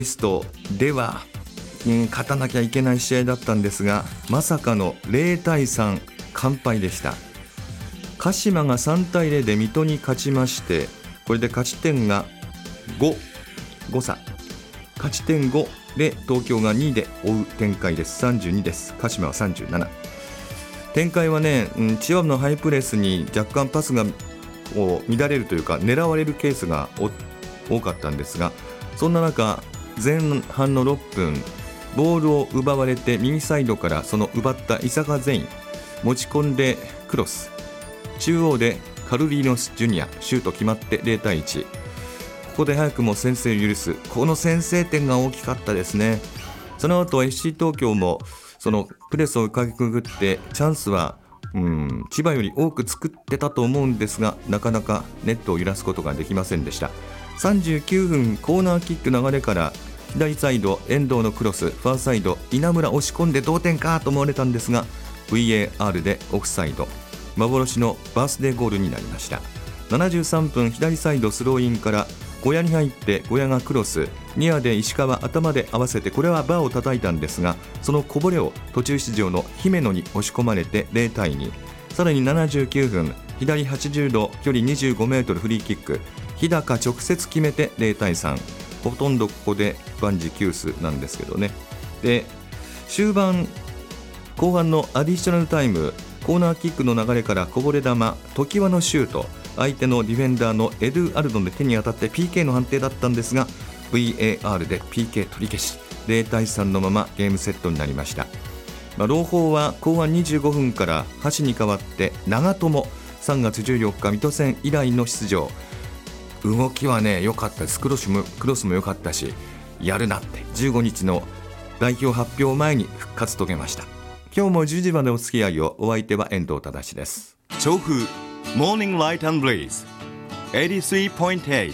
リストでは、勝たなきゃいけない試合だったんですが、まさかの0対3完敗でした。鹿島が3対0で水戸に勝ちまして、これで勝ち点が5差、勝ち点5で東京が2位で追う展開です。32です。鹿島は37。展開はね、千葉のハイプレスに若干パスが乱れるというか狙われるケースが多かったんですが、そんな中前半の6分、ボールを奪われて右サイドからその奪った伊坂善持ち込んでクロス、中央でカルリーノスジュニアシュート決まって0対1。ここで早くも先制を許す、この先制点が大きかったですね。その後 FC 東京もそのプレスをかけくぐってチャンスは千葉より多く作ってたと思うんですが、なかなかネットを揺らすことができませんでした。39分、コーナーキック流れから左サイド遠藤のクロス、ファーサイド稲村押し込んで同点かと思われたんですが VAR でオフサイド、幻のバースデーゴールになりました。73分、左サイドスローインから小屋に入って小屋がクロス、ニアで石川頭で合わせて、これはバーを叩いたんですが、そのこぼれを途中出場の姫野に押し込まれて0対2。さらに79分、左80度距離25メートルフリーキック、日高直接決めて0対3。ほとんどここで万事休すなんですけどね。で終盤後半のアディショナルタイム、コーナーキックの流れからこぼれ球、常盤のシュート、相手のディフェンダーのエドゥアルドの手に当たって PK の判定だったんですが VAR で PK 取り消し、0対3のままゲームセットになりました。朗報は後半25分から橋に代わって長友、3月14日水戸戦以来の出場。動きはね良かったです。クロスも良かったし、やるなって15日の代表発表前に復活遂げました。今日も10時までお付き合いを。お相手は遠藤忠です。 調布モーニングライト&ブレイズ 83.8